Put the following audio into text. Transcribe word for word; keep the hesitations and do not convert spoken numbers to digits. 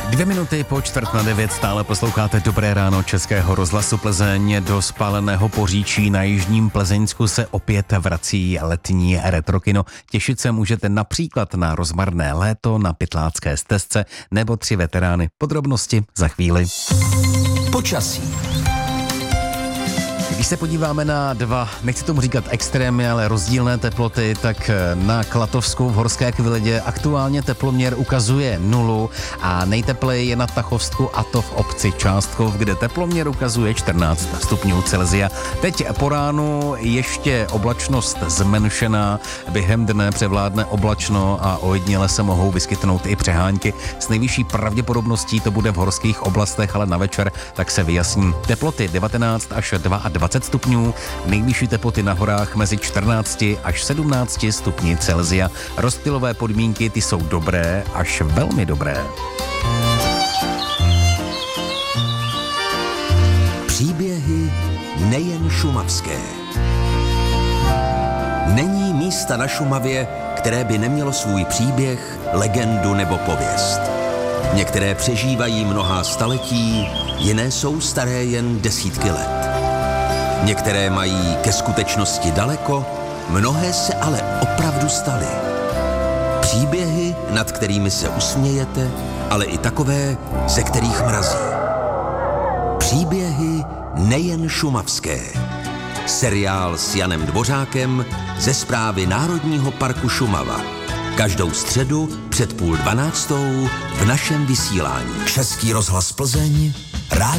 Dvě minuty po čtvrt na devět stále posloucháte Dobré ráno Českého rozhlasu Plzeň. Do spáleného Poříčí na jižním Plzeňsku se opět vrací letní retrokino. Těšit se můžete například na rozmarné léto na Pytlácké stezce nebo Tři veterány. Podrobnosti za chvíli. Počasí. Když se podíváme na dva, nechci tomu říkat extrémy, ale rozdílné teploty, tak na Klatovsku v Horské Kvilidě aktuálně teploměr ukazuje nulu a nejtepleji je na Tachovsku, a to v obci Částkov, kde teploměr ukazuje čtrnáct stupňů Celsia. Teď po ránu ještě oblačnost zmenšená, během dne převládne oblačno a ojediněle se mohou vyskytnout i přehánky. S nejvyšší pravděpodobností to bude v horských oblastech, ale na večer tak se vyjasní. Teploty devatenáct až dvacet dva stupňů, nejvyšší teploty na horách mezi čtrnácti až sedmnácti stupni Celsia. Rozptylové podmínky ty jsou dobré až velmi dobré. Příběhy nejen šumavské. Není místa na Šumavě, které by nemělo svůj příběh, legendu nebo pověst. Některé přežívají mnohá staletí, jiné jsou staré jen desítky let. Některé mají ke skutečnosti daleko, mnohé se ale opravdu staly. Příběhy, nad kterými se usmějete, ale i takové, ze kterých mrazí. Příběhy nejen šumavské. Seriál s Janem Dvořákem ze Správy Národního parku Šumava. Každou středu před půl dvanáctou v našem vysílání. Český rozhlas Plzeň, rádio